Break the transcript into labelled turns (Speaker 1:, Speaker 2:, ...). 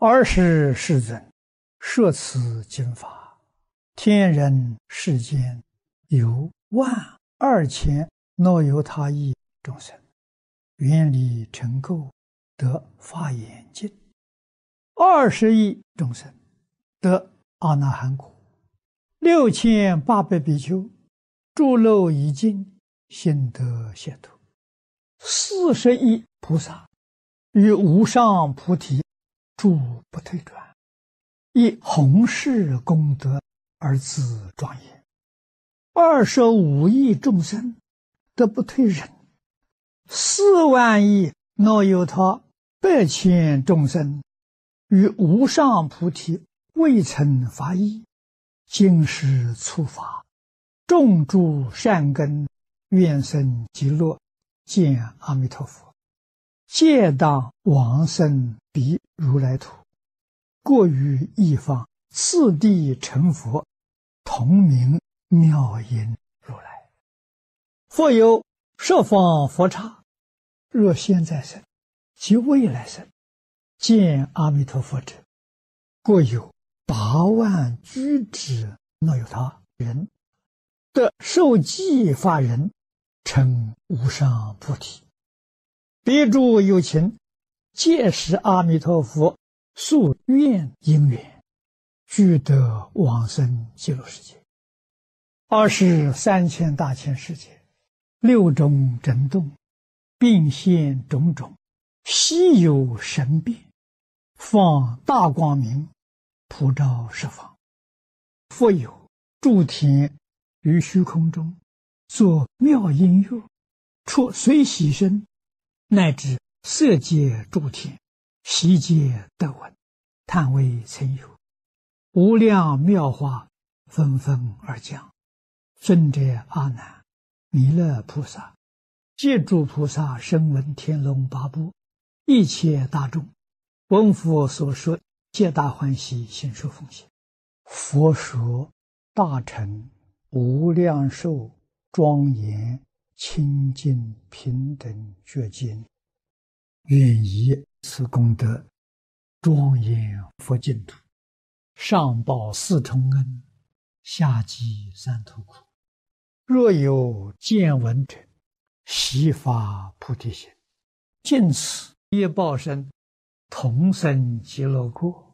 Speaker 1: 尔时世尊摄此经法，天人世间有12000若由他亿众生，愿力成垢，得法眼净；20亿众生得阿那含果；6800比丘诸漏已尽，心得解脱；40亿菩萨于无上菩提诸不退转，以弘誓功德而自庄严；25亿众生得不退忍；4万亿若由他100千众生于无上菩提未曾发意，今世初发，种诸善根，愿生极乐，见阿弥陀佛，皆当往生彼如来土，过于一方，次第成佛，同名妙音如来。复有十方佛刹，若现在生及未来生，见阿弥陀佛者，过有8万居之若有他人，得受记法人，成无上菩提。彼诸有情，皆是阿弥陀佛宿愿因缘，俱得往生极乐世界。23千大千世界，6种震动，并现种种稀有神变，放大光明，普照十方。复有诸天于虚空中作妙音乐，出随喜声，乃至色界诸天，悉皆得闻，叹为曾有。无量妙法纷纷而降，尊者阿难、弥勒菩萨皆诸菩萨声闻天龙八部一切大众，闻佛所说，皆大欢喜，心受奉献。佛说大乘无量寿庄严清净平等觉经，愿以此功德庄严佛净土，上报4重恩，下济3途苦。若有见闻者，悉发菩提心，尽此业报身，同生极乐国。